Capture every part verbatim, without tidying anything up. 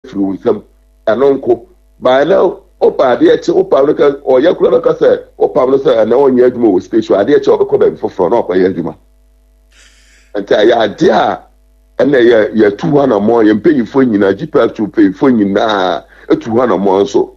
through them and uncle by now opa de eche opa no ka o ya kura no ka say opa no say na onye adwuma wo station ade eche obekọ ba foforo na opa ya adwuma enta ya ade a ena ya ya two hundred more ya mpanyifo nyina gpa two mpanyifo nyina two hundred more so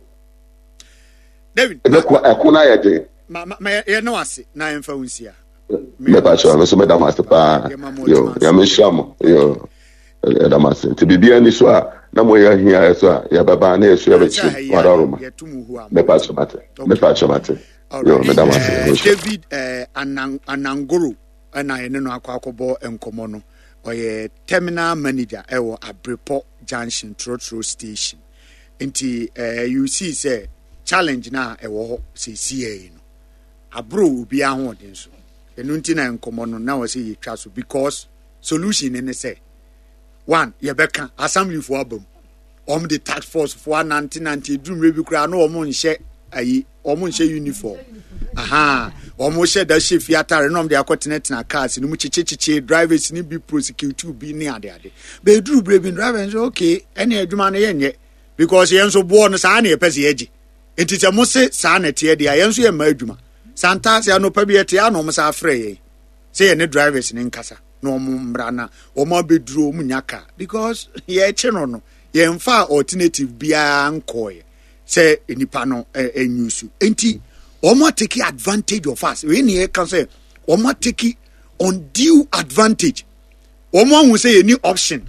David ekuna ya de ma ma ya no ase na emfa unsia me ba so no so me da master pa yo ya me shamo yo da master ti bibia ni so a na mo ya hia so a ya baba na eso ya bechi wararoma me pa so mate me pa so mate yo me da master David eh Anangoro ana ene no akwakobo enkomo no oye terminal manager ewo Abrepo Junction Trotro Station nti eh you see say challenge na ewo ho say C A no abro obi ahoden so enu nti na enkomo no na wo say ye twa so because solution ne say one yebeka assembly for abam om the task force for nineteen ninety drum rebi kura no om nhye ayi om nhye uniform aha om nhye da chef yatare no om de akotenetena cars no mu chichichichi drivers ni bi prosecute bi ni ade ade be drum rebi drivers okay any adwuma no yenye because yen so bo no sa na yepese yeji entite mo se sa na tie de yen so ye ma adwuma santa se anopa bi ete ano mo sa afre ye se ye ne drivers ni nkasa no mo mrana o ma beduro mu nyaka because ye che no no ye mfa alternative bia nkoye say enipa no enyusu enti o ma take advantage of us we ne can say o ma take undue advantage o ma hu say any option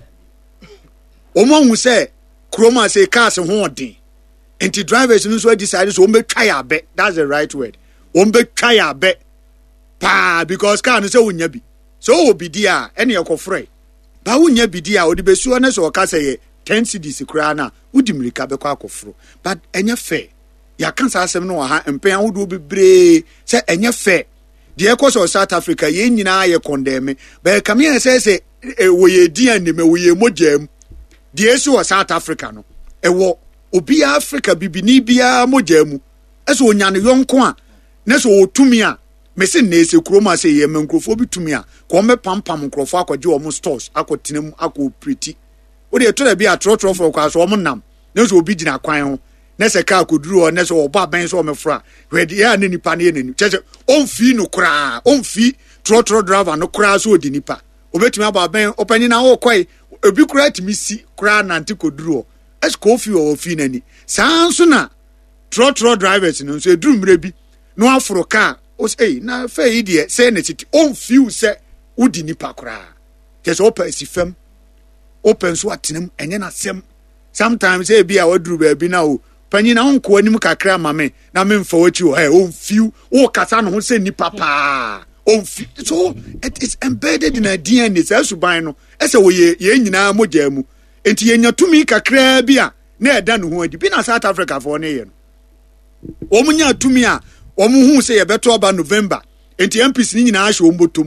o ma hu say kroma say cars ho odin enti drivers no so decide so o be try abe that's the right word o be try abe pa because car no say wonya bi so obi dia ene ekofre ba wonya bi dia odi besuo ne so ka say ten cedis kura na udi mrika be kwa akofro but enye fair ya kansa asem no ha empen awodo bebre say enye fair de ekoso South Africa ye nyina ye condemn be kam ye say say wo ye di anim wo ye mogam de eso South Africa no ewo obi Africa bibini bia mogam eso onya ne yonko a ne so otumi a mese nese kroma se ye menkrofo bitumi a ko me pampam nkrofo akwaje o mo stores akotenam akopretty o de to da bi atrotro for kwa so o mo nam ne so obi gina kwan ho ne se ka akoduru o ne so oba ben so o me fra wedi ya ne nipa ne nani cheche on fi no kra on fi trotro driver no kra so odi nipa obetumi aba ben opanyi na wo kwai obi kra timi si kra na nti koduru o es ko fi o fi nani sanso na trotro drivers no so eduru mre bi no afro car o say na fa idie say na titi on feel say udi nipa kra just open si fam open so atenam enye na sem sometimes say bia waduru ba bi na o panyi na onko anim kakra ma me na me mfa wachi o hey on feel o kasa no say nipa pa on feel so it is embedded in a D N A say suban no e say wo ye ye nyina mogya mu enti ye nyatumi kakra bia na eda no ho adi bi na South Africa for ne ye no o munya tumi a omu hu say ye beto ba November enti M Ps ni nyina ahwe ombotom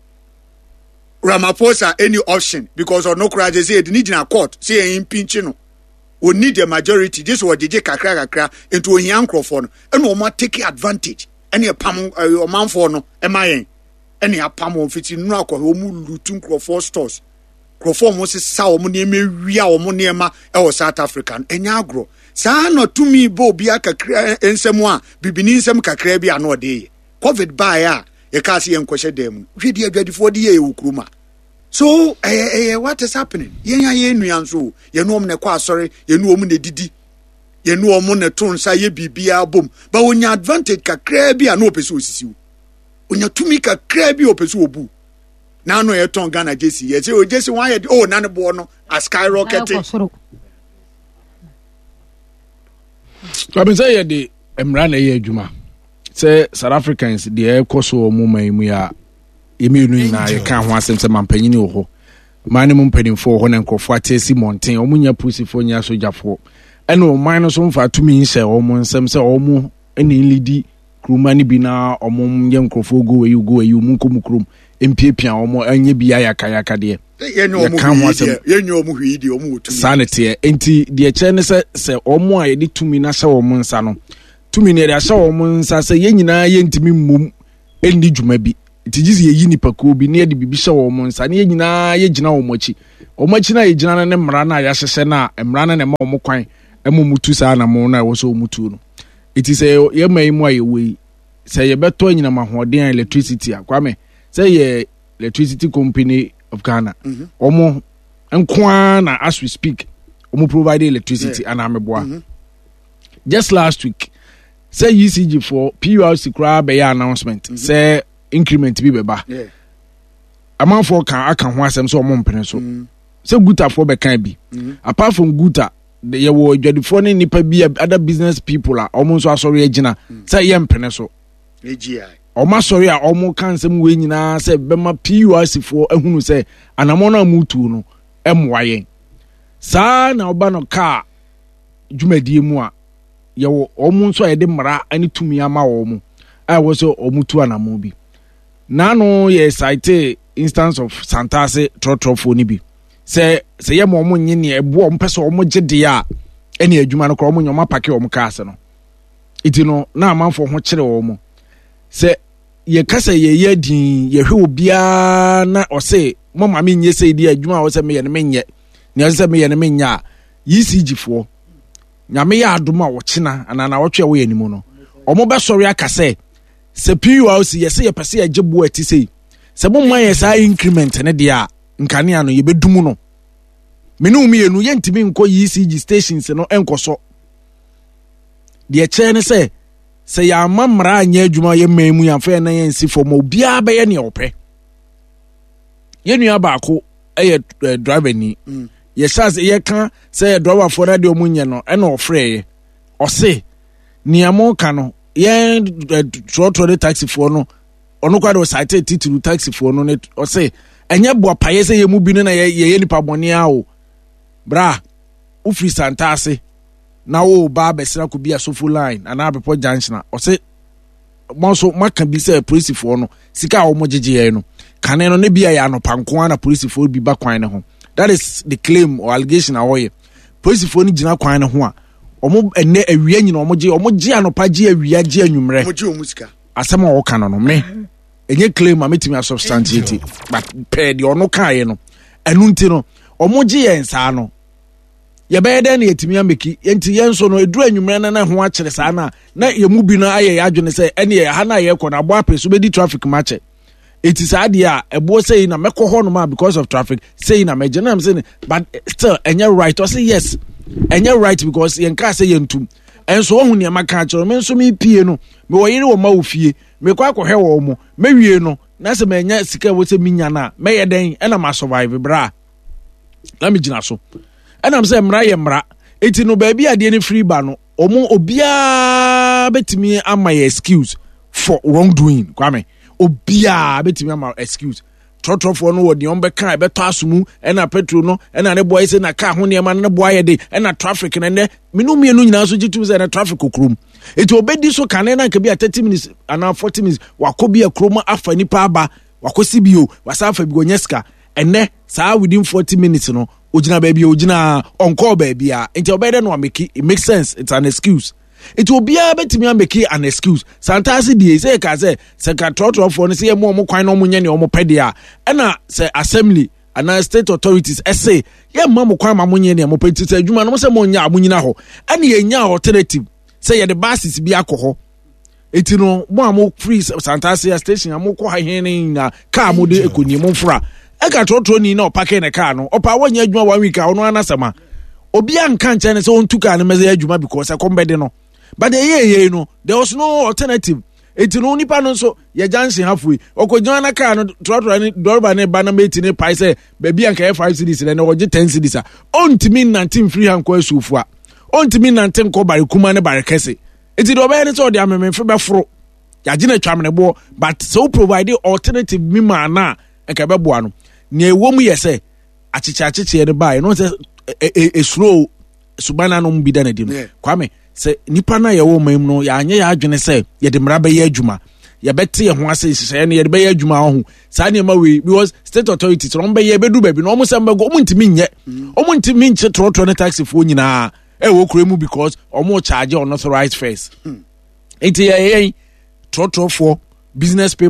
Ramaphosa any option because of no courage say it need in a court say impinch no we need the majority this was DJ kakra kakra into ohia microphone and o ma take advantage any pam o man for no e ma yen any apam o fiti no akọ o mu lutu microphone stores microphone mo se sa o mo ne me wia o mo ne ma e wo South African enya agro sa no to me bo bia kakra ensem a bibini ensem kakra bia no de covid buy a ye ka se enkohye dem hwedi adwadifo de ye wukruma so eh eh what is happening yenya ye nuan so ye no om ne kwa asore ye no om ne didi ye no om ne ton sa ye bibia bom ba wonya advantage kakra bia no opese osisiu onya tumi kakra bia opese obu na no ye ton Ghana jesi ye say o jesi wan ye oh na ne bo no a skyrocket I've say ye de emra na ye adwuma say South Africans de ekoso mu man ya emienu na ye kan ho asem se mampanyini wo ho man mu mpanimfo ho na nkofo atesi mountain omunya pusifo nya sojafo ene o man no so mfa tumi nse o mo nsem se o mu ene lidi kruma ni bi na o mo ye nkofo go we go we mu nkom krum empiepia o mo anye bia yakayaka de ye nyo mu ye nyo mu hwidi o mu tumi sanete enti de che ne se se o mo a ye de tumi na hye o mo nsa no tumi ne de hye o mo nsa se ye nyina ye ntimi mmom eni dwuma bi tijizi ye yini pakuo bi ne de bibi hye wo mo nsa ne nyina ye gina wo mochi ɔmo akyi na yɛgyina ne mmara na yɛahyehyɛ na mmara no na ɛma ɔmo kwan ɛmo mutu saa na mo na ɛwɔ sɛ ɔmo tu no iti sɛ yɛma yi mu a yɛwɔ yi sɛ yɛbɛtɔ anyinam ahoɔden a electricity a kwame sɛ yɛ electricity company of Ghana ɔmo nkoa na as we speak ɔmo provide electricity yeah. and ameboa mm-hmm. just last week say E C G for P U R C koraa bɛyɛ announcement mm-hmm. say increment bi bɛba yeah. amanfoɔ kan aka ho asɛm sɛ ɔmo mpene so mm-hmm. sɛ gutafoɔ bɛkan bi mm-hmm. apart from guta yɛwɔ adwadifoɔ ne nipa bi other business people a ɔmo nso asɔre agyina mm-hmm. sɛ yɛ mpene so A G I ɔmo asɔre a ɔmo ka nsɛm wei nyinaa sɛ bɛma P U R C foɔ ahunu sɛ anamɔ no a mutu no ɛmmoa yɛn saa na ɔba no kaa dwumadie mu a yɛwɔ ɔmo nso a yɛde mmara ne tumi ama wɔn a ɛwɔ sɛ ɔmo tu anamɔ bi naano yɛ cite instance of Santase trɔtrɔfoɔ ni bi sɛ sɛ yɛ ma ɔmo nye nea ɛboɔ ɔmo pɛ sɛ ɔmo gye deɛ a ɛne adwuma no koraa ɔmo nyɛ ɔmo apake ɔmo kaase no eti no na amanfoɔ ho kyerɛ wɔn sɛ yɛkasa yɛyɛ din yɛhwɛ obiara na ɔsɛ mo maame nyɛ sɛ di adwuma a ɔsɛ meyɛ no menyɛ ne ɔsɛ meyɛ no menyɛ a E C G foɔ nyame yɛ adom a wɔkyena ana na wɔtwe wɔyɛ nimu no ɔmo bɛsɔre aka sɛ sɛ P U R C yɛsɛ yɛpɛ sɛ yɛgye boɔ ati sei sɛ mo mma yɛ saa increment ne deɛ a nkanea no yɛbɛdum no me ne umienu yɛntimi nkɔ E C G stations no ɛnkɔsɔ deɛ kyɛn ne sɛ sɛ yɛama mmara anyɛ adwuma yɛ mmaa mu yɛmfa na yɛnsi fam obiara bɛyɛ nea ɔpɛ yɛnua baako ɛyɛ driver ni yɛhyɛ sɛ yɛka sɛ driverfoɔ no deɛ ɔmo nyɛ no ɛna ɔfrɛeɛ ɔse nea moka no yɛn trɔtrɔ de taxifoɔ no ɔno kwa de ɔsate titiri taxifoɔ no ɔse ɛnyɛ boapayɛ sɛ yɛ mu bi no na yɛyɛ nipa bɔne a o bra wofiri Santase na wo ba bɛsira ko bi asofo line ana abepɔ junction a ɔse mo so maka bi sɛ polisifoɔ no sika a wɔn gyegye no kane no ne bi a yɛ anopanko ana polisifoɔ bi ba kwan ne ho that is the claim or allegation a wɔyɛ polisifoɔ no gyina kwan ne ho a wɔn ɛnɛ awia nyina wɔn gye wɔn gye anopa gye awia gye anwummerɛ wɔn gye wɔn sika asɛm a wɔka no no me ɛnyɛ claim a metumi a substantiate but pɛ deɛ ɔno kaeɛ no ɛnu nti no wɔn gye yɛn saa no yɛbɛyɛ dɛn na yɛtumi ameki yɛnti yɛn so no ɛduru anwummerɛ no na ho akyerɛ saa na na yɛmu bi no ayɛ yɛ adwene sɛ ɛne yɛ ha na yɛkɔ no aboa apɛ so bɛdi traffic makyɛ ɛti saa deɛ a ɛboɔ sɛyi na mɛkɔ hɔ nom a because of traffic sɛyi na mɛgye na m sɛ but still ɛnyɛ right ɔsɛ yes ɛnyɛ right because yɛnkaa sɛ yɛntum ɛnso wɔhu nneɛma ka kyerɛ me nso mepie no mewɔ yere wɔ ma wo fie mekɔ akɔhwɛ wɔ mo mɛwie no na sɛ manya sika wɔ sɛ menya no a mɛyɛ dɛn ɛna masurvive berɛ a na megyina so ɛnam sɛ mmara yɛ mmara eti no baabi adeɛ no free ba no ɔmo obiara betumi ama yɛ excuse for wrongdoing kwame obiara betumi ama excuse trɔtrɔfoɔ no wɔ deɛ ɔmo bɛka ɛbɛtɔ asomu ɛna petrol no ɛna ne boa sɛ na car ho nneɛma no ne boa yɛ de ɛna traffic no nɛ menu mmienu nyinaa so gye tu sɛ na traffic okurom eti obedi so kane na nka bi a thirty minutes ana forty minutes wakɔ bi a kurom afa nipa aba wakɔ si bio wasa afa bi gonye sika ɛnɛ saa within forty minutes no ojina baby ojina onko baby a nti obede no make it makes sense it's an excuse it will be a betimi make an excuse Santase die say ka say se ka trotro for no say mo mo kwan no mo nya ne mo pede a na say assembly and state authorities say ye ma mo kwan ma mo nya ne mo pede say adwuma no say mo nya mo nyina ho ene ye nya alternative say ye the buses bi akɔ eti no mo am free Santase station am kɔ ha hen na car mo de ekoni mo mfra eka trotro ni na opake ne car no opa wanya adwuma one week a ono anasama obi anka nche ne se on tuka ne meze adwuma because akombede no but ye ye no there was no alternative eti no nipa no so ye junction halfway okodwan na car no trotro ni dorba ne ba na meti ne pai se baby anka five cities ne oje ten cities a ontimi nineteen free han ko asufu a ontimi nineteen ko bare kuma ne bare kese eti do be ne so de amemfe be foro ya gina twamne bo but so provide alternative mima na enka be bo ano ne ewo mu yese achicha achiche ne ba no se esuro subana no bi da na di no kwame se nipa na ye wo mam no ya anye ya adwene se ye de mra be ye adwuma ye bete ye ho ase hye ne ye de be ye adwuma ho sa ne ma we because state authorities ron be ye bedu baby no mo se mbego omo ntimi nye omo ntimi nche trotro ne taxi fo nyina e wo kure mu because omo charge unauthorized fares enti ye ye trotro for business people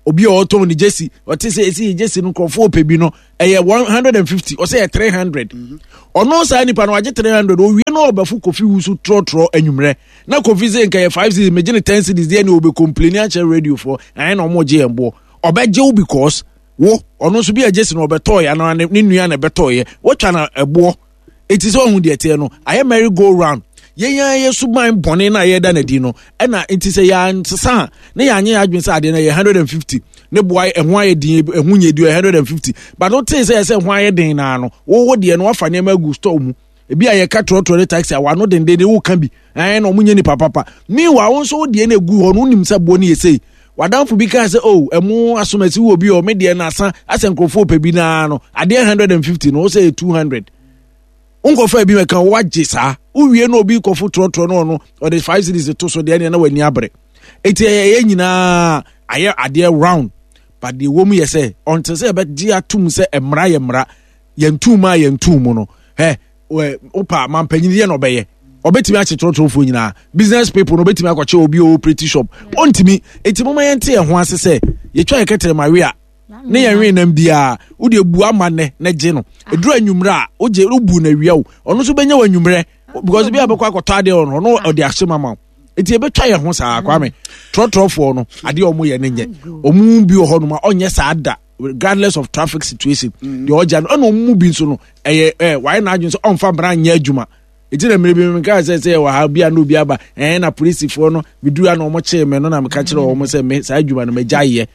obi a ɔtɔn ne jersey ɔte sɛ esi jersey no nkurɔfoɔ pɛ bi no ɛyɛ one hundred and fifty ɔsɛ yɛ three hundred ɔno saa nipa no wagye three hundred owie no ɔbɛfo kofi wusu trɔtrɔ anwummerɛ na kofi sɛ nka yɛ five cities megye ne ten cities deɛ ne ɔbɛ complain akyerɛ radio foɔ ɛyɛ na ɔmo gye yɛn boɔ ɔbɛgye wo because wo ɔno nso bi a jersey no ɔbɛtɔɔ yɛ na ne nua na ɛbɛtɔɔ yɛ wɔtwa na ɛboɔ eti sɛ ɔho deɛ teɛ no ayɛ merry go round yɛn yɛ suban bɔne na yɛda na di no ɛna enti sɛ yɛ nsesa ne yɛ anyɛ adwene sɛ adeɛ na yɛ one hundred and fifty ne boa ɛho ayɛ din ɛho nyɛ di one hundred and fifty but wo te sɛ sɛ ɛho ayɛ den na no wo wo deɛ no wafa nneɛma agu store mu ebi a yɛka trɔtrɔ ne taxi a wano denden ne wo ka bi ɛn na ɔmo nyɛ nipa papa meanwhile wo nso wo deɛ na egu hɔ no wonim sɛ boɔ ne yɛ sei wadamfo bi ka sɛ oh ɛmo asomasi wɔ bi o me deɛ na asa asɛ nkurɔfoɔ pɛ bi na no adeɛ one hundred and fifty no wo sɛ two hundred unkɔfa bi mɛka wagye saa uwie no obi kɔfo trɔtrɔ no no ɔde five cities to so deɛ na wani abrɛ eti ɛyɛ nyinaa ayɛ adeɛ round but the woman yɛ sɛ ɔnte sɛ ɛbɛgye atum sɛ ɛmra yɛ mra yɛntum a yɛntum mu no hɛ wopa mampanyini yɛ na ɔbɛyɛ ɔbɛtumi akye trɔtrɔfoɔ nyinaa business people no ɔbɛtumi akɔkyɛ obi o pretty shop ɔntumi eti moma yɛnte yɛn ho ase sɛ yɛtwa yɛ kɛtɛrɛ maria ne yɛn nwe nam bia wo de bu ama ne na gye no eduru anwumre a wo gye wo bu na wia wo ɔno so benya wa anwumre because bi abekɔ akɔtɔ ade ɔno no ɔde ahye mama eti ebetwa yɛn ho saa kwame trɔtrɔfoɔ no ade ɔmo yɛ ne nyɛ ɔmo bi wɔ hɔ no ma ɔnyɛ saa da regardless of traffic situation de ɔgya no ɛna ɔmo bi nso no ɛyɛ ɛ wayɛ na adwene so ɔmfa bra nyɛ adwuma eti na mmiri bi mi ka sɛ sɛ wɔ ha bi a no bi aba ɛn na polisifoɔ no biduru a na ɔmo kyee me no na me ka kyerɛ ɔmo sɛ me saa adwuma no me gya yɛ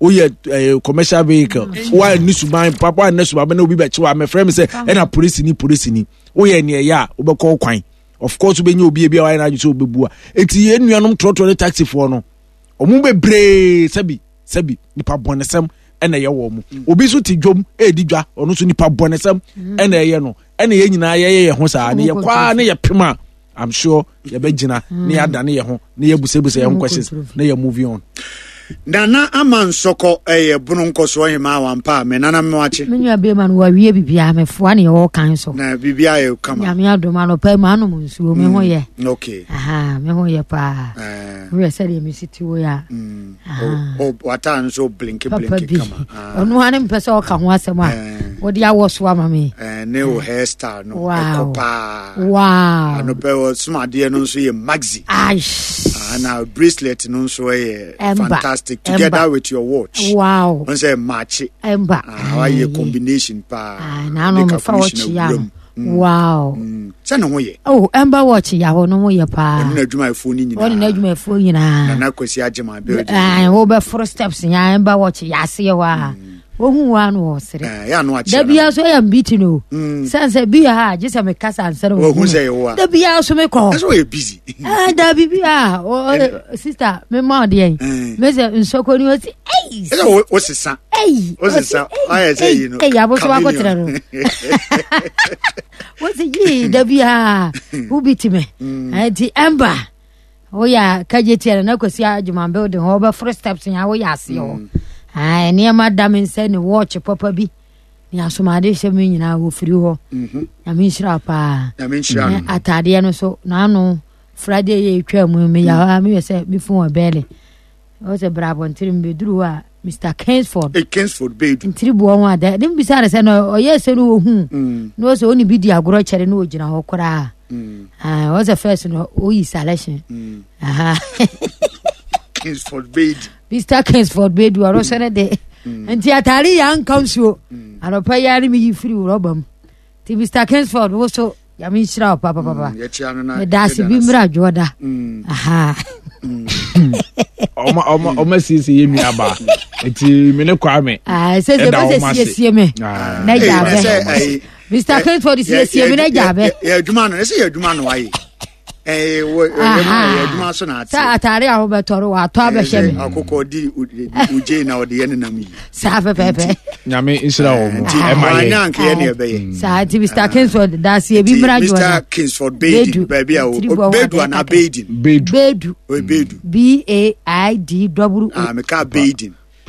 oyɛ commercial vehicle wa ni suban papa na suban na obi bɛkye wa me frɛ me sɛ ɛna police ni police ni oyɛ ne ɛyɛ a wobɛkɔ kwan of course wobɛnya obi bi a wa na adwo sɛ obɛbua eti enuanom trɔtrɔ ne taxi foɔ no ɔmo bebree sabi sabi nipa bɔnesɛm ɛna ɛyɛ wɔ mu obi so ti dwom edi dwa ɔno so nipa bɔnesɛm ɛna ɛyɛ no ɛna yɛ nyinaa yɛyɛ yɛ ho saa ne yɛ kwa ne yɛ pema I'm sure yɛbɛgyina ne yɛada ne yɛ ho ne yɛbusabusa yɛ ho questions ne yɛ moving on. Nana ama nsɔkɔ ɛyɛ bunu nkɔso hima wampa me nana me wache me nua be man wa wie bibia me foa ne wo kan so na bibia yɛ kama nyame adoma no pa ma no nsuo me ho yɛ okay aha me ho yɛ pa eh we sɛ de me siti wo ya o wata nso blink blink kama ɔno ane mpɛ sɛ ɔka ho asɛm a wo de awɔ so ama me eh ne o hairstyle no ekopa wow ano pe o smade no nso yɛ maxi aish ana bracelet no nso yɛ fantastic together Emba. With your watch. Wow. On say match. Emba. Ah, a combination pa. Ah, na no me fa watch ya. Wow. Say no ye. Oh, Emba watch ya ho no ye pa. Na adwuma phone ni nyina. Won na adwuma phone nyina. Na na kwasi agema building. Ah, wo be four steps nya Emba watch ya se ye wa. Ohun wa no sere. Eh, ya no ache. Da bia so ya mbiti no. Sense bia ha, je se me kasa ansere wo. Ohun say wo. Da bia so me ko. That's why you busy. Ah, da bia. Oh, sister, me ma de yen. Me se nsoko ni o si. Ei. Esa wo sisa. Ei. Wo sisa. Aye say you know. Ei, abo so wa ko tere no. Wo se yi da bia. Wo biti me. Eh di Emba. Wo ya kaje na kwasi adwuma building ho be first steps nya wo ya ase ho. Ai ne madam nse ne watch papa bi ne asomade hye me nyina wo firi ho mhm na me nshira pa na me nshira atade no so na no Friday ye twa mu me ya me se me fun obele o se bravo ntirim be duru a Mister Kingsford e Kingsford be du ntiribu won ada dem bi sare se no oye se no ohu no so oni bi di agoro kere no ogina ho kora ah o se first no o yi selection aha Kingsford be Mister Kingsford be du aro sene de nti atari yan kansuo anopa yari mi yifiri robam ti Mister Kingsford wo so ya mi shira papa papa ya chia no na me da si bi mra joda aha oma oma oma sisi yemi aba enti me ne kwa me ah se se se se sie me na jabe Mister Kingsford se sie me na jabe ya adwuma no se ya adwuma no waye eh wo adwuma so na ate sa atare a ho betoro wa to abehye me akoko di uje na ode ye nenam yi sa pepepe nyame insira wo mu e ma nya anke ye ne ebe sa ti Mister Kingsford da si ebi mra jo Mister Kingsford bedu baby a bedu na bedu bedu bedu bedu B A I D W ah me ka bedu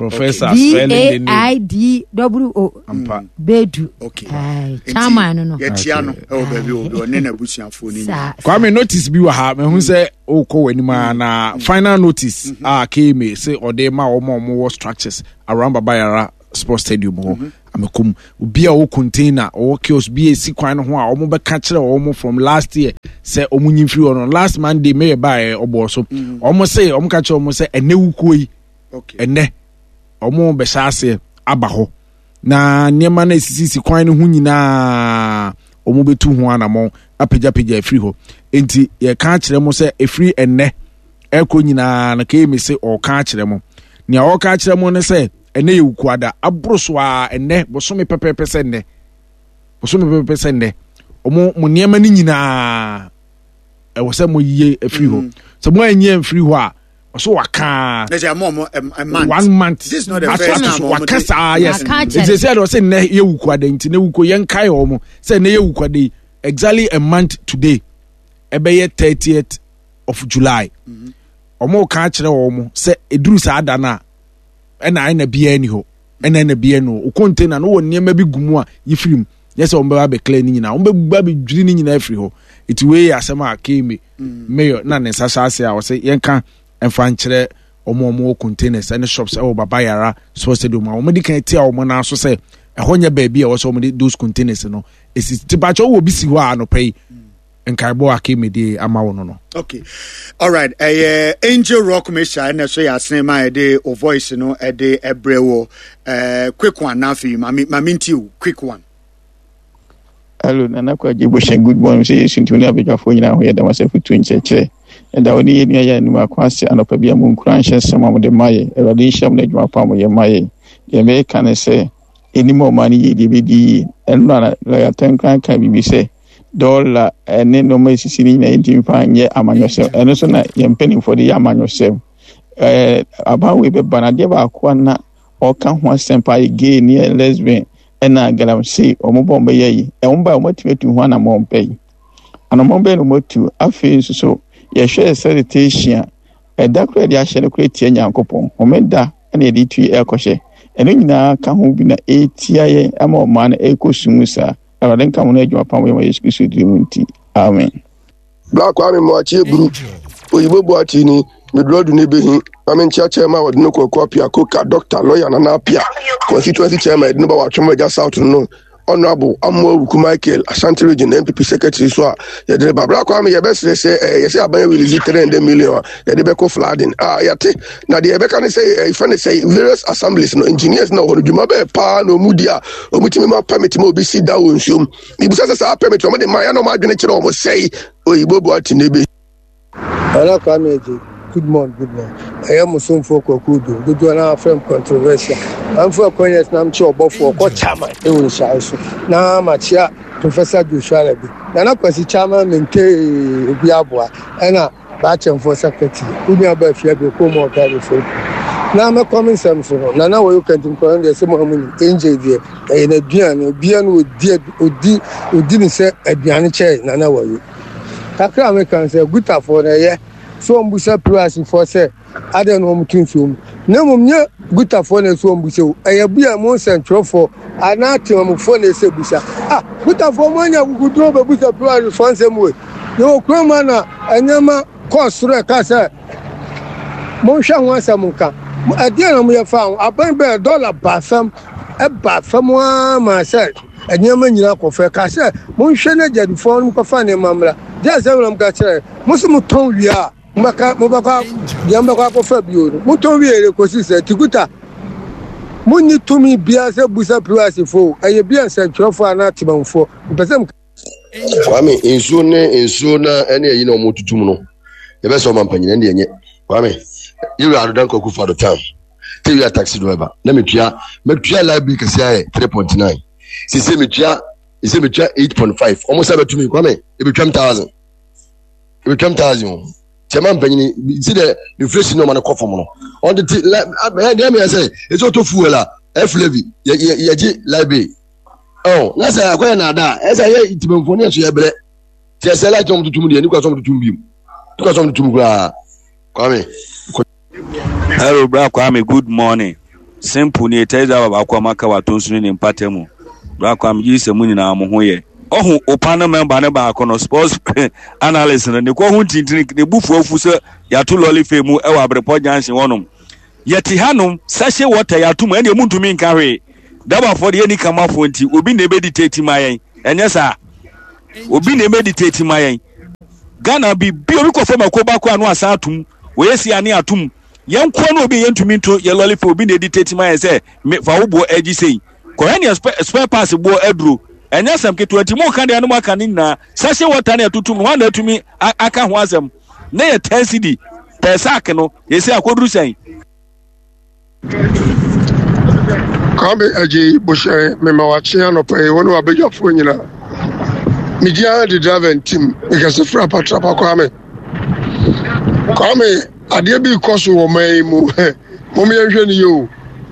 Professor B A I D W O. Ampa. Bedu. Okay. Ai, chama no no. Ye tia no. E o baby o do ne na busuafo ni. Kwame notice bi wa ha, me hu say o ko wani ma na final notice ah came say ode ma omo omo structures around Babayara Sports Stadium ho. Amekum obi a wo container o kiosk bi esi kwan no ho a omo be ka kire omo from last year say omo nyimfiri ono last Monday me buy obo so omo say omo ka kire omo say ene wuko yi okay ene omo be shaase aba ho na niema na esisi kwan no ho nyina omo betu ho anamo apagya pagya afiri ho enti ye ka kire mo say efiri ene eko nyina na ke me say o ka kire mo nia o ka kire mo ne say ene yukwada abroso a ene bosome pepepe sende bosome pepepe sende omo mo niema ni nyina e wo se mo yie afiri ho so mo anye afiri ho a so waka let's say mo a month one month this is not the first time waka sa yes they say do say ne ye wukwada nti ne wuko yen kai omo say ne ye wukwada exactly a month today e be ye thirtieth of July omo ka kire omo say eduru sa ada na ena ena bia ni ho ena ena bia no o container no won niam bi gumu a yifirim yes o mba be clear ni nyina o mba gba be dwiri ni nyina afiri ho it wey asema akeme mayor na ne sasa ase a o say yenka emfa nkire omo omo containers and shops e o Babayara Sports Stadium a o medi kan ti a o mo na so say e ho nya ba bia o so o medi those containers no esi tibacho wo bi si ho a no pay nkaibo akeme di ama wo no no. Okay. All right. Uh, Angel Rock Misha and so ya sema de o voice no e de ebrewo uh quick one na for you mami mami quick one. Hello nana kwa jibo she good morning say sintu na be jafo nyina ho ya da masefu tu ncheche and da woni yenu ya nu akwase anopa bia mu nkura nhye sema mo de maye e wadi nhyam na dwuma pa mo ye maye ye me kan say enimo mani ye de be di enu na la yatenkan kan bibi say dollar ene no me sisiri na enti fa nye amanyose eno so na ye mpeni for the amanyose eh abawe be banade ba akwa na oka ho asempa gay ni lesbian ena galam si omobo mbe yi e mba omotimetu ho na mo mpe ana mo mbe no motu afi so ye hwe sanitation e dakra dia hye no kretie nyankopon omeda na edi tu e kohye eno nyina ka ho bi na etiaye ama o man e kosumusa awade nka mo na adwuma pam ye Yesu Kristo di munti amen. Black Kwame Moachie Bru oyibo boati ni midrodu ne behin amen chia chairman wadi no kwa pia koka doctor lawyer na na pia constituency chairman edino ba watwom ja south no honorable Amo Michael Ashanti region M P P secretary so a ye de Black Kwame ye best say ye say aban will release three hundred million ye de be ko flooding ah yate na de be kan say if any say various assemblies no engineers na ho djuma be pa no mudia omutimi ma permit mo bi sit down nsum ibu say say permit mo de ma ya no ma dwene kire o mo say oyibo boati ne be Black Kwame good morning, good morning. I am Musum for Kokudu. Good one, our friend controversial. I'm for Koyas Namcho Bofo, or Chama, Ewan Shaisu. Now, Machia, Professor Dushalabi. Nana Kwasi Chama, Mente Biabwa, and a Bachelor for Secretary. Who may have fear be come or carry for. Now, I'm a common some for Nana, you can compare the same woman, Angel there, and a Bian, a Bian would did, who didn't say a Bian chair, Nana were you. Takra American say, good for the year. So mbusa price for say ade no mtunfum na mum nya gutafo na so mbusa ayabia mo central for anati mo fo na se busa ah gutafo mo nya gudro be busa price for say mo no kroma na anyama kosre ka say mo hwa ho asamuka ade na mo ye fa aban be dollar ba fam e ba fam wa ma say anyama nyina ko fe ka say mo hwe na jadi fo mo ko fa ne mamra dia say mo ka kire mo so mo ton wia Maka mobaka yamba kwa ko fabio muto wiere ko sise tiguta munni tumi bia se busa price fo aye bia se twofo anati manfo mpesem Kwame insu ne insu na ene yi na omututum no ye be so mampanyina ne enye Kwame you are dan koku for the time till you are taxi driver na metua metua library kase aye three point nine sise metua sise metua eight point five almost abetumi Kwame e betwam one thousand e betwam one thousand Chairman Penny, see the inflation no man a coffin. On the let me say, it's auto fuel, F levy, Yaji Library. Oh, that's a Quanada, as I hear it been for next year, but just like to Tumbi and you got some to Tumbi. You got some to Tumba. Come Hello, Black Kwame, good morning. simple ni eteza ba kwa maka watonsu ni mpatemu bra kwa mji se mu nyina mo ho ye ohun opana member ne ba ko no sports analyst ne ko hu tintini ne bufu afu se ya to loli fe mu e wa Abrepɔ Junction wonom yeti hanom sahye water ya to mu ene mu ntumi nka hwe daba for de ni kama fo nti obi na meditate mayen enye sa obi na meditate mayen Ghana bi bi obi ko fama ko ba ko anu asa atum we yesi ane atum yen ko no obi yentumi nto ye loli fe obi na meditate mayen se fa wo bo agi sei ko ene spare pass bo aduro enya sam ke twenty mo kan de anu aka ni na sahye water na tutum ho na atumi aka ho asem na ye ten C D per sack no yesi akoduru sen Kwame aji bushere memawachi anopa wono abejafo nyina media the driver team because fra patrapa Kwame Kwame ade bi koso wo mai mu mo me hwe ni yo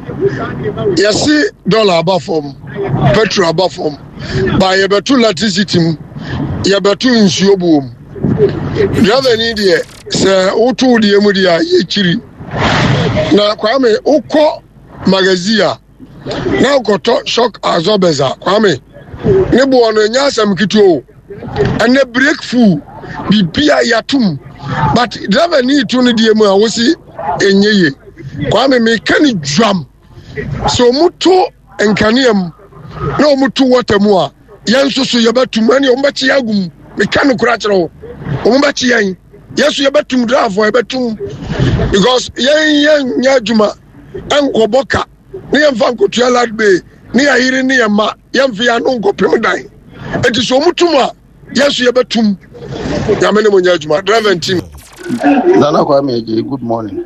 yesi dollar abafom petrol abafom ba ye betu electricity ye betu nsuo buom driver ni de se utu de mu de ye chiri na Kwame ukọ magazine na ukoto shock absorbers Kwame ne bo no nya asam kituo ene break full bibia yatum but driver ni tu ne de mu a wosi enyeye Kwame me kan drum so muto enkaneam na muto water mu a yenso so yebatum ani ombachi agum me kan kura kyerɛ ombachi yan yeso yebatum drive yebatum because yen yen nya djuma enko boka ne yemfa nkotua lad bay ne ahiri ne yema yemfa ya no nkopem dan enti so mutum a yeso yebatum ya mene mo nya djuma driver team Nana Kwame eje good morning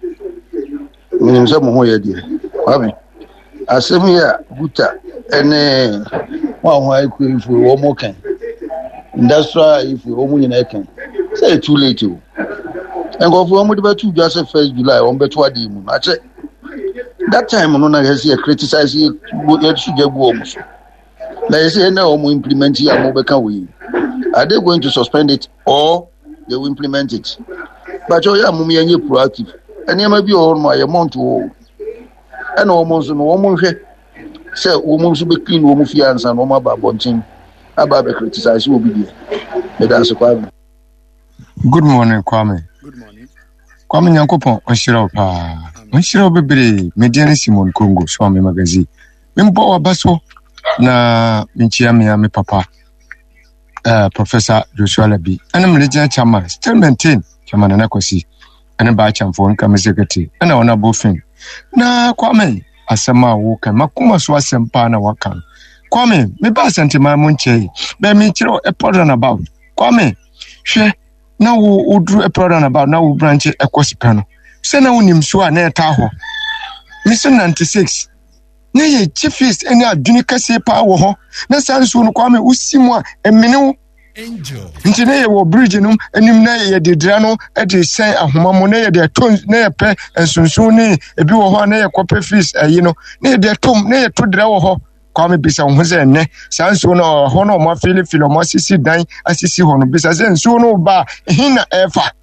minim se mo ho ye die Kwame asem ya buta ene wa ho ai ku ifu wo mo kan industrial ifu wo mo nyina kan say too late o engo fu wo mo de ba tu just first July on beto adi mu na che that time no na he criticize ye su jagu o mo so na ye say na o mo implement ya mo be kan we are they going to suspend it or they will implement it but yo ya mo me nye proactive ene ma bi o no ya month o ene o mo so no o mo hwe say o mo so be clean o mo fi ansa no ma ba bontin aba be criticize obi die me da so Kwame. Good morning Kwame. Good morning Kwame Nyankopon onshira pa onshira bebre median Simon Congo so me magazine me mbo wa baso na minchia me me papa uh, Professor Joshua Labi ana mleja chairman still maintain chairman na kwasi ana ba chamfo nka mesekati ana ona bofin na Kwame asema wo kan makuma so asempa na wakan Kwame me ba sentiment mo nche be me chiro e program about Kwame hwe na wo odru e program about na wo branch e kwosipa no se na wonim so a na eta ho mission ninety-six na ye chiefest ene adwuni kase pa wo ho na sanso no Kwame usimu a emene angel nti na ye wo bridge no enim na ye de dra no e de sen ahoma mo na ye de ton na ye pe ensonso ni ebi wo ho na ye kope fees ayi no na ye de tom na ye to dra wo ho Kwame bisa ho ze ne sanso no ho no mo fili fili mo sisi dan asisi ho no bisa ze nso no ba hina efa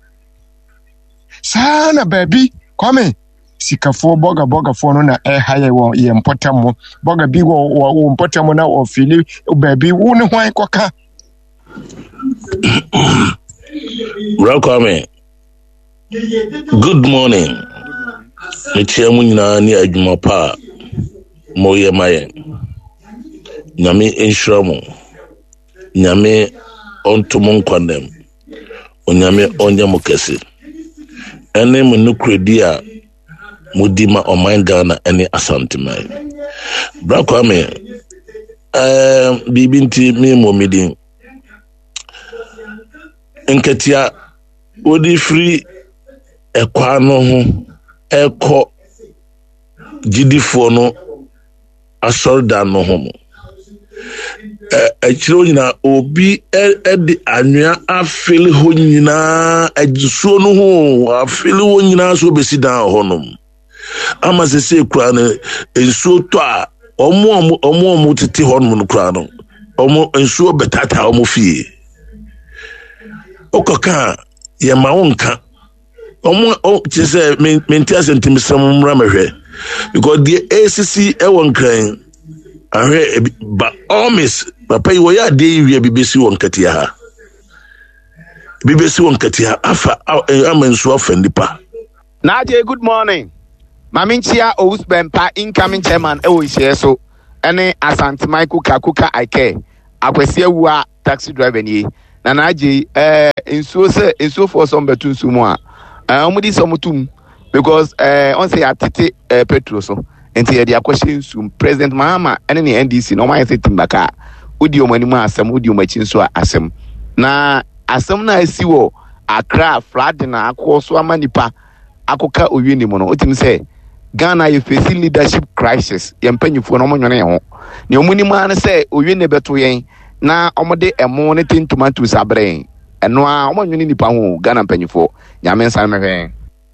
sana baby Kwame sikafo boga boga fo no na e haye wo ye mpotam boga bi wo wo mpotam na o fili baby wo ne hwan koka Kwame. Good morning. Metia mu nyina ni adwuma pa mo ye maye. Nyame enshramu. Nyame ontomo nkwandem. Onyame onye mokese. Ene mu nukredi a mudima oman Ghana ene asantemai. Bra Kwame. Eh bibinti mi mo midin. Enketia odi free ekwa no ho eko gidifo no asorda no ho eh echiro nyina obi edi anwea afili ho nyina ajuso no ho afili ho nyina so besi dan ho no ama sese kura no ensuo to a omo omo omo tete ho no kura no omo ensuo betata omo fie okoka ye ma wonka omo o chese mentia sentimsram mra mehwe because the A C C ɛwɔ nkran ahwɛ ba almost papa yi wɔyɛ ade yi wie bibesi wɔ nkatia ha bibesi wɔ nkatia afa ama nso afa nipa. Nadia, good morning. Maminchia Ousbempa, incoming chairman, Ewishe so, any Asante Michael Kakuka Ike, Aquesia taxi driver ye. Nanaji, eh, in so say, in so for some betun sumwa. Uh, Omudi Somutum, because, eh, on say at Titi, eh, Petroso, and say the question soon, President Mahama, and any N D C, no my sitting back. Udio Manima, Asam, Udio Machinso, Asam. Na, Asam na siwo, Accra, Fladina, Aquaswa Manipa, Akoka Uyuni Mono, Utim say. Ghana you face leadership crisis yempanyifo no monwene ho ne omuni man say owie ne beto yen na omode emo ne tin tomatoes abrɛn ɛno a omonwene nipa ho Ghana mpanyifo nyame nsan mehwe.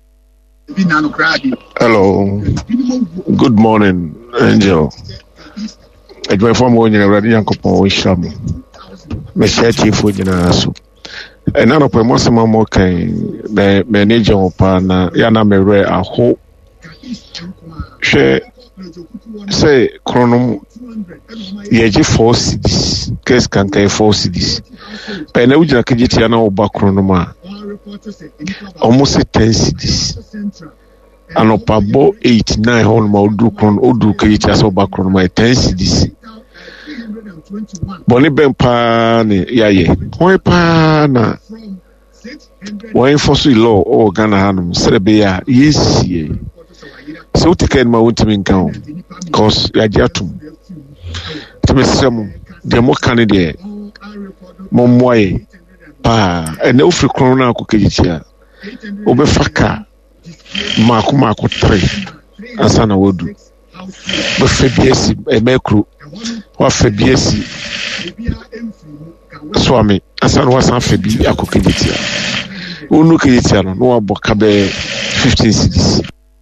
Hello, good morning Angel. Edwe form wo nyina awrade yankopon wo hyiram me share chief wo nyina so ɛna no pɛ mo sema mo kan me me ne je ho pa na ya na me re aho hwɛ sɛ kronom yɛgye four cities kes kankan four cities pɛ na wogyina kagyetia na woba kronom a ɔmo se ten cities anɔpabɔ eight nine hɔ noma woduru krono woduru kagyetia sɛ woba kronom a ten cities bɔne bɛn paa ne yɛayɛ wɔn paa na wɔn fɔ so law ɔwɔ Ghana hanom sɛ bɛyɛ a yɛsie so ticket ma won't mean count cause ya jatum to me some demo candidate momwaye pa and no free corona ko kejitia obefaka mako mako three asana wodu be febiesi e mekru wa febiesi swami asana wasan febi akokejitia unu kejitia no no aboka be fifteen cities.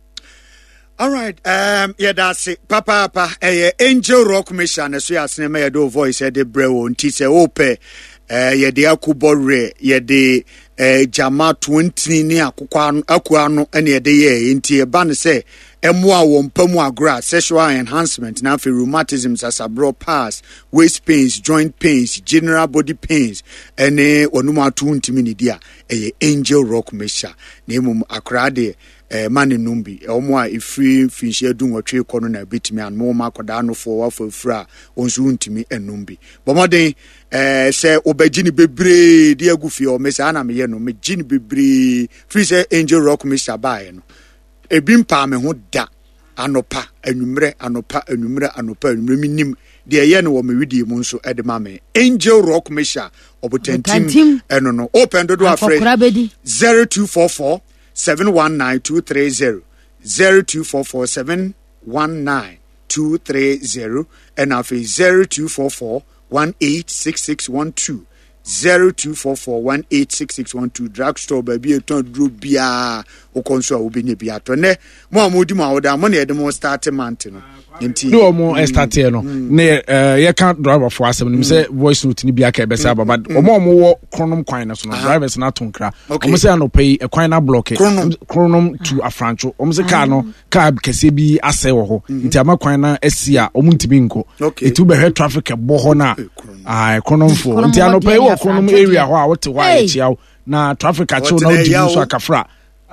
All right, um, yeah, that's it. Papa, papa, eh, Angel Rock Mission, so yeah, cinema, yeah, do voice, yeah, the brew, and tise ope, eh, yeah, the akubore, yeah, the eh, jama twenty ni akuano, akuano, and yeah, the yeah, inti a ban say, emwa wompemwa grass, sexual enhancement, now for rheumatisms as a broad pass, waist pains, joint pains, general body pains, and eh, onuma twenty mini dia, eh, Angel Rock Mission, name akrade. Eh, mani numbi omo a ifri finhye dun wotwe kono na betimi an mo ma koda no fo wafo fra onsu ntimi enumbi bomoden eh se obagini bebre de agufi o mesa na me ye no me gini bebre free say Angel Rock Mister Bae no ebimpa me ho da anopa anumre anopa anumre anopa anumre minim de ye no wo me widi mu nso e de ma me Angel Rock Mister obotentim eno no open do do afre zero two four four seven one nine two three zero zero two four four seven one nine two three zero and now zero two four four one eight six six one two zero two four four one eight six six one two drugstore baby eton dro bia o konso a obenye bia to ne mo amodi mo awoda mo na ye dem start month no nti no mo start here no ne ye can driver for asem nim say voice note ni bia ka be say ababa o mo mo wo kronom kwan na so no drivers na tonkra o mo say anopai e kwan na block kronom to afrancho o mo say car no car kese bi ase wo ho nti ama kwan na asia o mo ntimi nko etu be hwe traffic e bo ho na ah kronom fo nti anopai wo kronom area ho a wote wa e chiaw na traffic a chiaw na odi so akafra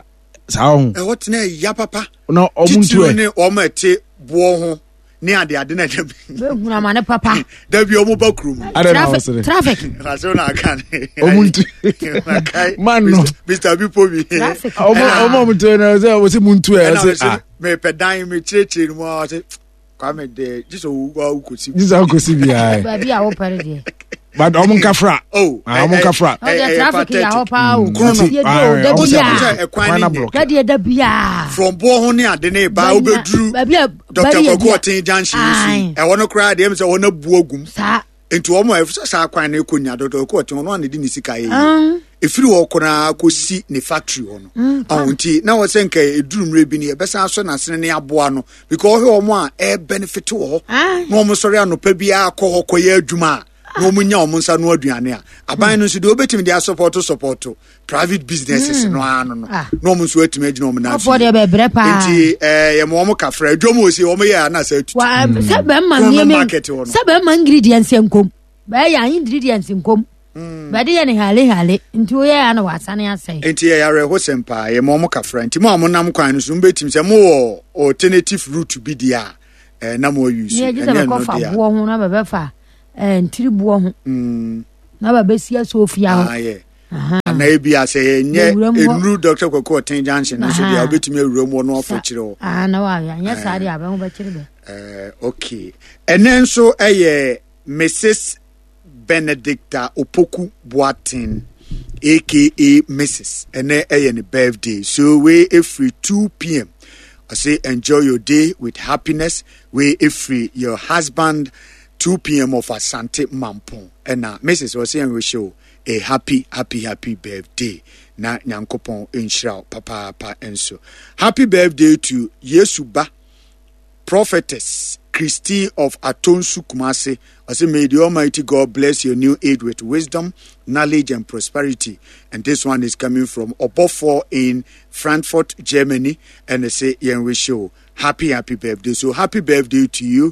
sao e what na ya papa no o mo ntu e ne o ma te bo ho ni ade ade na dem be na ma ne papa da bi o mo bakrum traffic traffic raso na kan o mo ntu man no Mister Bipo bi o mo o mo ntu na say o si mo ntu e say me pedan me chirechi mo o say kwa me de jiso wo kosi jiso kosi bi ai ba bi a wo pare de but o mo kafra oh o mo kafra o de traffic ya ho pa o ye do da bia ekwan ni da de da bia from bo ho ni ade ne ba obedru ba bia Doctor Kokotin junction e wono kra de em se wono bu ogum sa enti wo mo e sa kwan na ekonya Doctor Kokotin no na de ni sika ye efiri wo kona kosi ne factory ho no ahonti na wo se nka edurumre bi ne e besa so na sene ne aboa no because wo mo a e benefit wo no mo sori anopa bi akọ hokoye adwuma no munya omunsa no aduane a aban no so de obetimi de support support private businesses no ano no no omunso atimi agina om na for de bebre pa nti eh ye mo mo kafra adwom osi o mo ye na sa atu se be man ye se be man ingredients enkom ba ya ingredients enkom ba de ye ne hale hale nti o ye ana wasane asai nti ye yare ho sempa ye mo mo kafra nti mo amonam kwan no so mbetimi se mo alternative route bi dia eh na mo use ne je ko fa bo ho na be be fa eh ntiri bo ho mm na ba be sia sofia ho ah yeah aha na ebi ase nye enru Doctor Koko Ten Junction so dia obetimi awura mu no ofo kire ho ah na wa anya sare aba ho ba kire be eh okay enen so eye Missus Benedicta Opoku Boateng aka Missus ene eye ne birthday so we every two p.m. I say enjoy your day with happiness we every your husband two p.m. of Asante Mampong and now Missus was saying we show a happy happy happy birthday na nyankopon enshira papa papa enso happy birthday to Yesuba prophetess Christy of Atonsu Kumase. I say may the Almighty God bless your new age with wisdom, knowledge and prosperity. And this one is coming from Obofo in Frankfurt, Germany. And I say yeah, we show happy happy birthday. So happy birthday to you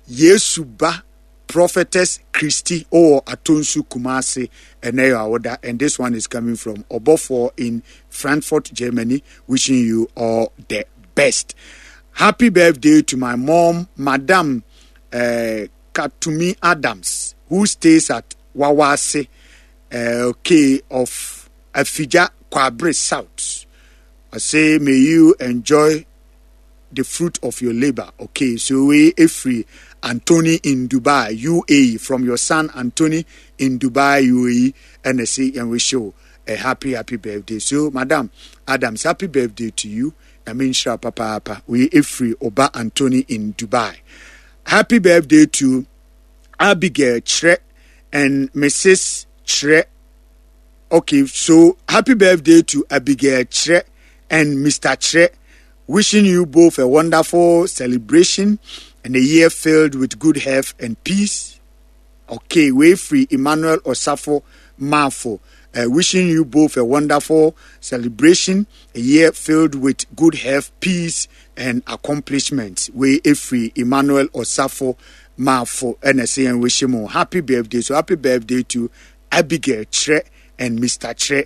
Yesuba prophetess Christy or Atonsu Kumase and and this one is coming from Obofo in Frankfurt, Germany. Wishing you all the best. Happy birthday to my mom, Madam uh, Katumi Adams, who stays at Wawase, uh, okay, of Afija Kwabre South. I say, may you enjoy the fruit of your labor. Okay, so we are free. Anthony in Dubai, U A E, from your son Anthony in Dubai, U A E, and I say, and we show a happy, happy birthday. So, Madam Adams, happy birthday to you. I mean, sure, Papa, Papa, we are free. Oba Anthony in Dubai. Happy birthday to Abigail Chre and Missus Chre. Okay, so happy birthday to Abigail Chre and Mister Chre. Wishing you both a wonderful celebration and a year filled with good health and peace. Okay, way free Emmanuel Osafo Mafo. Uh, wishing you both a wonderful celebration, a year filled with good health, peace, and accomplishments. We free Emmanuel Osafo Mafo N S A and wish him happy birthday. So happy birthday to Abigail Chre and Mister Chre.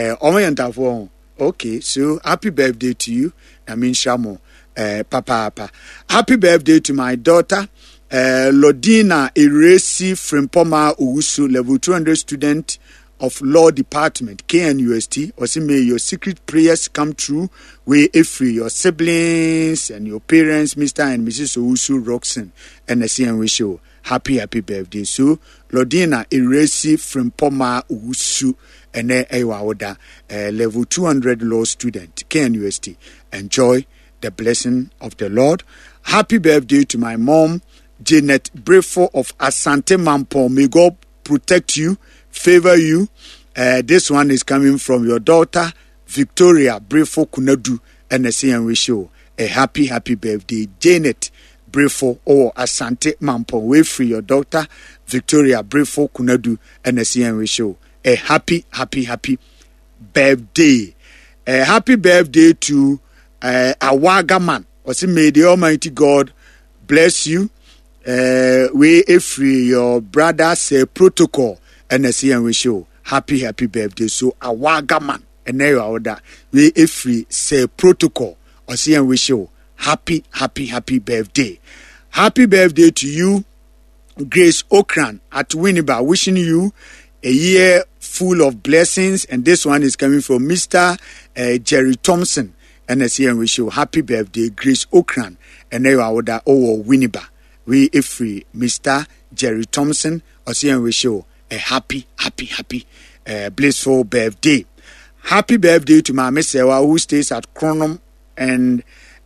Uh, okay, so happy birthday to you. I mean Shamo, uh, Papa Papa. Happy birthday to my daughter, uh, Lodina Iresi Frimpoma Uwusu, level two hundred student of Law Department, K N U S T. Also, may your secret prayers come true. We free your siblings and your parents, Mister and Missus Owusu Roxon, and I see and wish you happy, happy birthday. So, Lodina Iresi Frimpoma Uwusu, and Ewaoda, uh, level two hundred law student, K N U S T. Enjoy the blessing of the Lord. Happy birthday to my mom, Janet Brefo of Asante Mampong. May God protect you, favor you. Uh, this one is coming from your daughter, Victoria Brefo Kunadu, and I say and wish you a happy, happy birthday, Janet Brefo or Asante Mampong. Wait for your daughter, Victoria Brefo Kunadu, and I say and wish you a happy, happy, happy birthday. A happy birthday to uh, Awagaman. Also, may the Almighty God bless you. Uh, we free your brother's uh, protocol. And I see and wish you happy, happy birthday. So Awagaman and now that we free say protocol. I see and wish you happy, happy, happy birthday. Happy birthday to you, Grace Okran at Winneba. Wishing you a year full of blessings. And this one is coming from Mister Uh, Jerry Thompson. And I see and wish you happy birthday, Grace Okran. And now that oh Winneba. We free Mister Jerry Thompson. I see and wish you a happy, happy, happy, uh, blissful birthday. Happy birthday to my Sewa who stays at Chronom and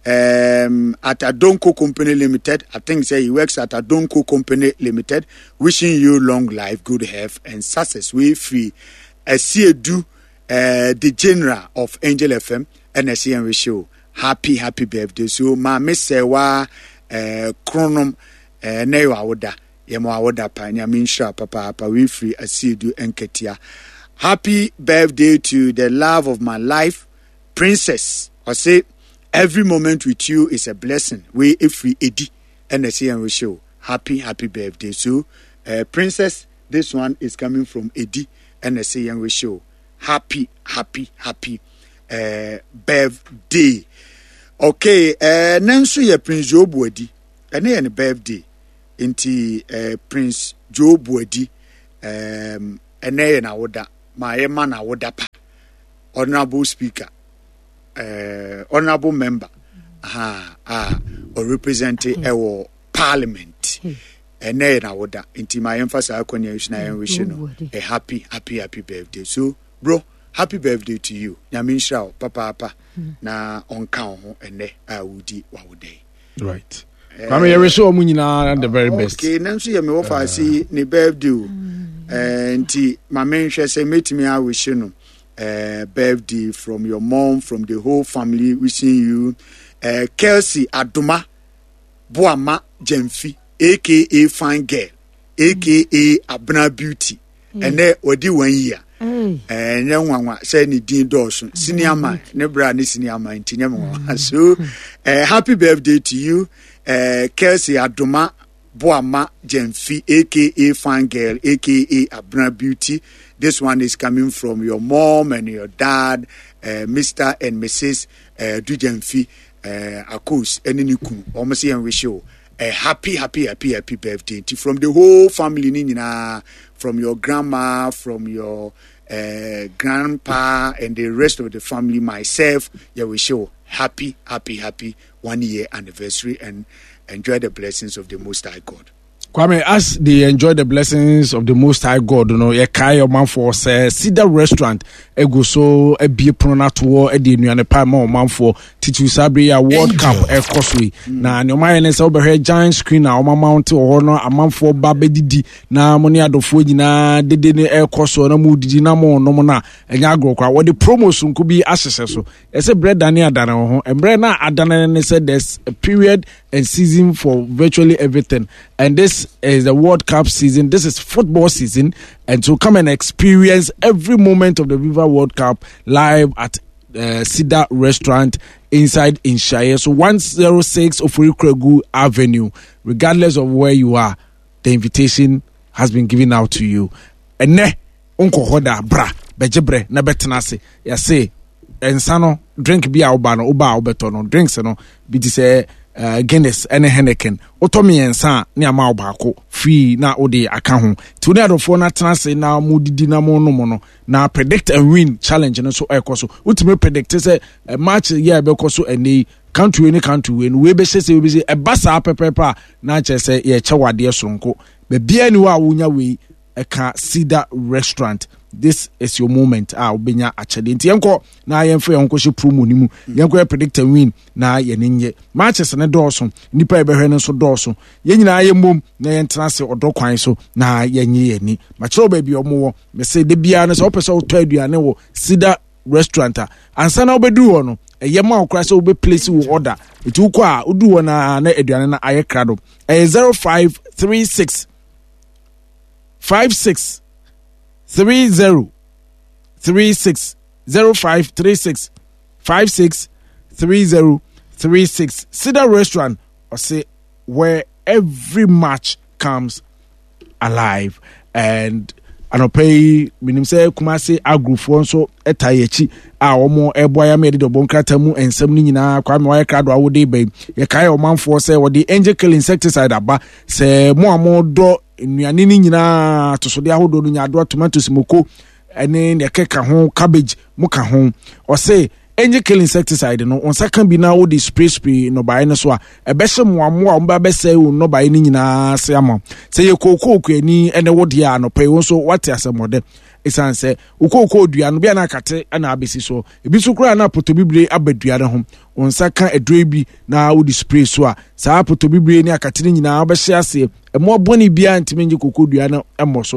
um, at Adonko Company Limited. I think say he works at Adonko Company Limited. Wishing you long life, good health, and success. We free. I see do uh, the general of Angel F M and I see and wish you happy, happy birthday. So my Sewa uh, Chronom uh, Newa Oda. yɛma awoda pa nyame nhyira papa papa we free asiedu enketia. Happy birthday to the love of my life, Princess. I say every moment with you is a blessing. We if we edi and I say and we show happy happy birthday. So uh, Princess, this one is coming from Edi and I say and we show happy happy happy uh, birthday. Okay, uh, nanso ye Prince Joe Buadi. Ene ye birthday. Inti uh, Prince Joe Buadi. Um, ene ye na woda. My man na woda pa. Honorable Speaker. Uh, honorable member. Ah, ah, or representing our Parliament. Ene ye na woda. Inti my emphasis akonya yishna yen wish no. A happy, happy, happy birthday. So, bro, happy birthday to you. Nyamin shao, papa, papa. Na onka ho ene a wudi wa wudai. Right. Kwame uh, yereso omu nyina the very best. Okay, nanso ye me wo fa si ne birthday. Eh nti ma menhwe say metimi a wish no. Eh birthday from your mom, from the whole family wishing you. Eh Kelsey Adoma Boama Jemfi aka Fine Girl aka Abna Beauty. Ene odi one year. Eh nyanwa say ni din dawson senior man ne bra ne senior man tinyam. So eh happy birthday to you, eh Kelsey Adoma Boama Jemfi aka Fine Girl aka Abna Beauty. This one is coming from your mom and your dad, uh, Mister and Missus Uh, Dujemfi uh, Akos Eniniku. Almost and wish you a happy, happy, happy, happy birthday from the whole family. Nina, from your grandma, from your uh, grandpa, and the rest of the family. Myself, yeah, wish you happy, happy, happy one year anniversary and enjoy the blessings of the Most High God. Kwame, as they enjoy the blessings of the Most High God, you know, ye kai your man for say Cedar Restaurant, e go so e be pronato e di nuane pa ma man for Titu Sabria World Cup e koswe. Na no man ne se obehe giant screen na o ma mount o no aman for ba bedidi na money adofo nyina dede ne e koso na mu didi na mo no na enya agro kwa wo the promos nko bi asese so. E se bread dani adana ho. Embre na adana ne say there's a period and season for virtually everything. And this is the World Cup season. This is football season. And to come and experience every moment of the Viva World Cup live at uh, Cedar Restaurant inside in Shire. So one oh six Ofori-Kregu Avenue. Regardless of where you are, the invitation has been given out to you. And ne, unko hoda bra, bejebre, na betenase. Ya say, ensano, drink beer obano, oba obetono, drinks no, biti se, Uh, Guinness and Henneken. Otomi and San near Maubako, free na ode account. Tunado for na transe na mudi dinamo no mono. Na predict and win challenge and so ecoso. Ultimate predict say a match yeah bekoso and the country any country win. We be say we be say a basa pepepa na che say ye chawa de sonko. Be bia ni wa wunya we a ka Cedar Restaurant. This is your moment. Ah, obenya achede. Nti yenko na yenfo yenko hye promo ni mu. Yenko predict and win na yenenye. Matches na dawson. Nipa ebehwe no so dawson. Yen nyina yemmom na yentena se odo kwan so na yenye yeni. Machiro ba bi omo me say de bia no so opese o to aduane wo Cedar Restaurant. Ansa na obedu wo no eyema okra se obe place wo order. Etu ukọ a odu wo na na aduane na aye krado. Eh zero five three six five six Three zero three six zero five three six five six three zero three six. Cedar Restaurant, or say where every match comes alive. And anope minim say Kumasi agrofo nso etayechi a omo eboya me de bonkrata mu ensem ni nyina kwa me wa krado awode be ye kai omanfo say wo the angel kill insecticide aba say mo amodo nnuane ni nyina tosode ahodo no nyado tomatoes moko ene ne keka ho cabbage muka ho o say angel kill insecticide no on second bi na wo the spray spray no bae no so a ebehye moamo a mba be say wo no bae ni nyina se ama say ye kokoko ani ene wo de a no pe wo so what asemode isan say ukoko dua no bia na akate na abesi so ebi so kura na potobibre abadua ne ho on saka edre bi na wo the spray so a saa potobibre ni akate ni nyina obehye ase emo boni bia ntime nje kokoko dua na emo so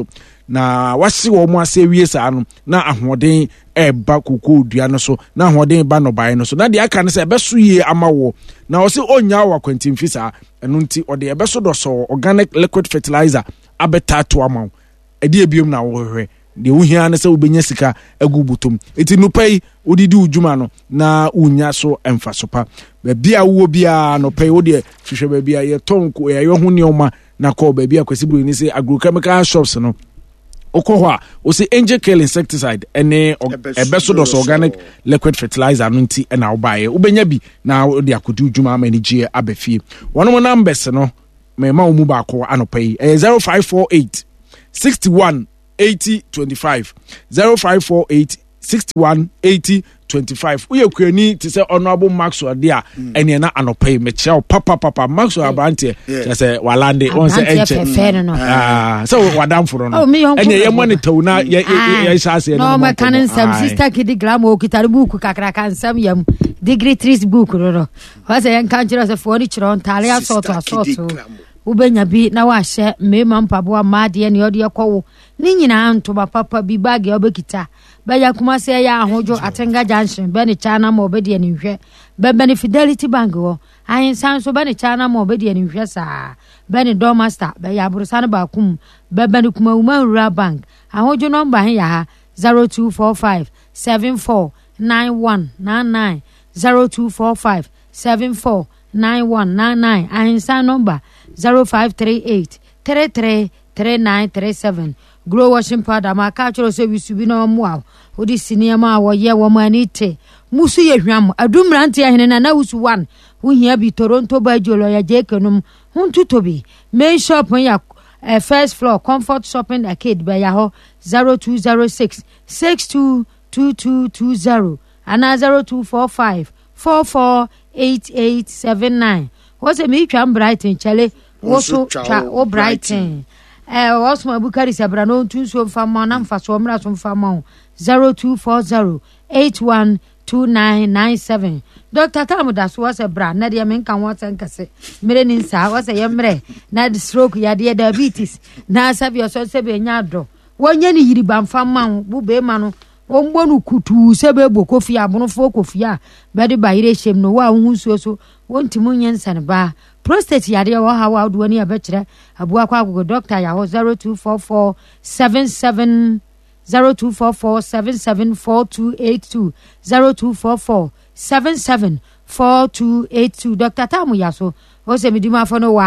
na wahye wɔ mo ase wie saa no na ahoɔden ɛba kokoo dua no so na ahoɔden ba nɔbae no so na deɛ aka no sɛ ɛbɛso yie ama wɔ na ɔse ɔnya wɔ akwantimfi saa ɛno nti ɔde ɛbɛso dɔsɔ organic liquid fertilizer abɛtato ama wo ɛde ebiom na wɔhwehwɛ deɛ wohia no sɛ wobɛnya sika agu butom ɛti nopa yi wodidi wo dwuma no na wonya so ɛmfa so pa baabi a wowɔ biaa nɔpa yi wodeɛ hwehwɛ baabi a yɛtɔn yɛyɛ ho nneɔma na kɔɔ baabi a kwasi buroni sɛ agrochemical shops no wokɔ hɔ a wɔsɛ angel kill insecticide ɛne ɛbɛso dɔsɔ organic liquid fertilizer no nti ɛna wobaeɛ wobɛnya bi na wode akɔdi wo dwuma ama anigyeɛ aba fie wɔnom numbers no mema wo mu baako anɔpa yi ɛyɛ zero five four eight sixty-one eighty twenty-five zero five four eight sixty-one eighty twenty-five uye kwani te say honorable Maxwell dia ene na anopai mekyerɛ papa papa Maxwell abante say walande on say enche ah so wadamforo no ene ye monitor na ye ye shase no ma kan nsam sister kidi gram o kitare book kakra kan nsam yam degree three book ro ro wa say en kan kyerɛ say fo ni kyerɛ ntale asɔto asɔto ubenya bi na wahye mema mpaboa maade ne ode ekɔwo ni nyina ntoba papa bi bag ya obekita baya kuma se ya ahojo atenga junction be ne chana ma obedi ne hwɛ be be ne Fidelity Bank wo ayin san so be ne chana ma obedi ne hwɛ sa be ne Dormaster be ya burusan ba kum be be ne kuma Uma Rural Bank ahojo number hen ya ha zero two four five seven four nine one nine nine zero two four five seven four nine one nine nine ayin san number zero five three eight three three three nine three seven Glow washing powder ma ka choro se wisubi na omo a odi sinema wo ye wo mani te musu ye hwam adumrante ahene na na wusu one wo hia bi Toronto ba jolo ya jekenum huntu tobi main shop ya uh, first floor Comfort Shopping Arcade ba ya ho zero two zero six six two two two two zero and zero two four five four four eight eight seven nine what's a me twa Brighton chale wo so twa o Brighton eh Osman Bukari sabra no tunso mfama na mfaso mra so mfama zero two four zero eight one two nine nine seven Doctor Tamuda so was a bra na de men kan wata nkase mere ni nsa was a yemre na stroke ya de diabetes na sabi so se be nya do wonye ni yiri ba mfama bu be ma no ombonu kutu se be boko fi abonofo kofia be de bayire shem no wa hu so so wontimu nyensa ne ba prostate yade wo ha wa do ni abekire abu akwa agogo doctor ya ho zero two four four seven seven zero two four four seven seven four two eight two zero two four four seven seven four two eight two Doctor Tamu Yaso o se midima fo no wa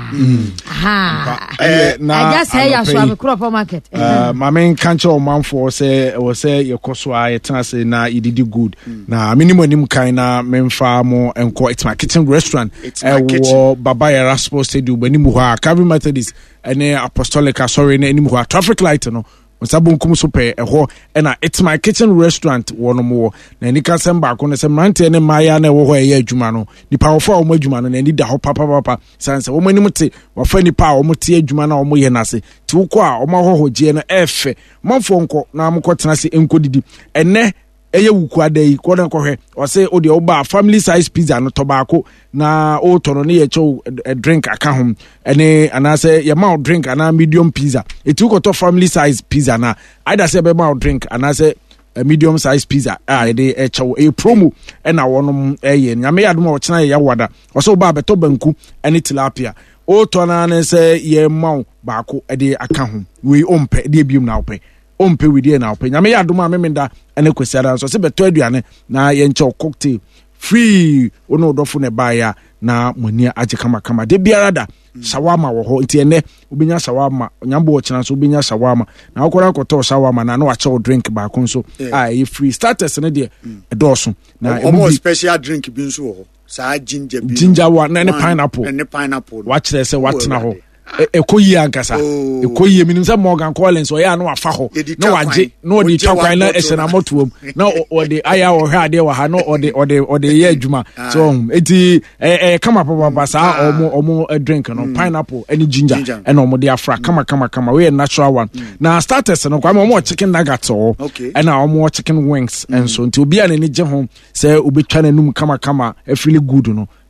aha eh na I just say Yaso am crop market uh my main cancer o manfo say we say yekoso a yetena say na ididi good na minimum nim kan na memfa mo enko it's my kitchen restaurant e wo Baba Erasmus Stadium bani mu ha Calvary Methodist ene Apostolic sorry na nim ho traffic light no Sabunkum super eho ena it's my kitchen restaurant wono mo na ni ka sem ba ko ne sem rante ne maya na wo ho eye adwuma no nipa wo fa wo adwuma no na ni da ho papa papa sanse wo mani mte wo fa nipa wo mte adwuma na wo ye nase ti wo ko a wo ma ho ho je no efe monfo nko na amko tena se enkodidi ene eye wuku adai ko na kohwe o se o de o ba family size pizza no to baako na o to no ne ye cho drink aka hom ene anase ye ma drink ana medium pizza etu ko to family size pizza na either say be ma drink anase a medium size pizza ah de e cho e promo ena wonom eye nyame yadom o kena ye wada o se o ba beto banku ene tilapia o to na ne se ye ma baako e de aka hom we ompe de biom na ope ompe widie na ope nyame yadom a memenda ene kwesiara so se beto aduane na ye nche cocktail free ono dofo ne baya na monia age kama kama de biara da shawama wo ho nti ene obenya shawama nyambo wo chena so obenya shawama na akora koto shawama na na wache drink ba ko so ah e free starters ne de edoso na omo special drink bi nso ho sa ginger bi ginger wa na ne pineapple ne pineapple watch say watena ho ekoyi ankasa ekoyi minim say Morgan Collins o ya no afa ho na waje na odi twakwan na esena motuom na odi aya wo hwa ade wa ha no odi odi odi ye adwuma so eti eh kama papa sa omo omo drink no pineapple any ginger and omo de afra kama kama kama we natural one na starters no kwa omo chicken nuggets o and omo chicken wings and so nti obi an ni je ho say obetwa nanum kama kama e feel good no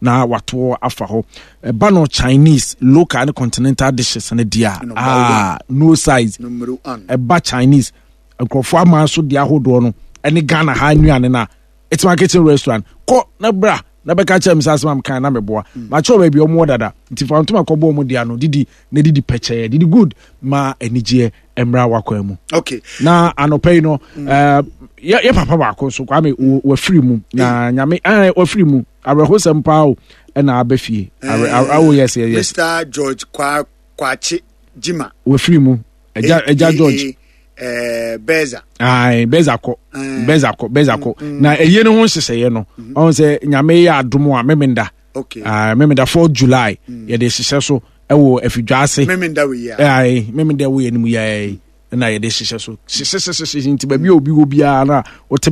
na wato afa hɔ ɛba no Chinese local and continental dishes ne dia ah no size ɛba Chinese nkurɔfoɔ ama so dia ahodoɔ no ɛne Ghana ha nnuane na it's my kitchen restaurant kɔ na bra na bɛka kyerɛ me sɛ asɛm am kan na meboa makyɛ baabi ɔmo dada nti fa ntoma kɔbɔ ɔmo dia no didi na didi pɛkyɛ didi good ma anigye emra wakɔ mu okay na anɔpɛ no eh ye papa baako so kwa me wa free mu na nyame eh wa free mu abrɛho sɛm pa o ɛna abɛfie awo yes yes Mister George Kwa Kwachi Jima wa free mu eja eja George eh Beza ai Beza ko Beza ko Beza ko na eye no ho hyehyɛ no on sɛ nyame yɛ adom a memenda okay ah memenda fourth July ye de hyehyɛ so ɛwɔ afidwase memenda we ya ai memenda we anim ya na ye de hyehyɛ so hyehyɛ hyehyɛ nti ba bi obi obi a na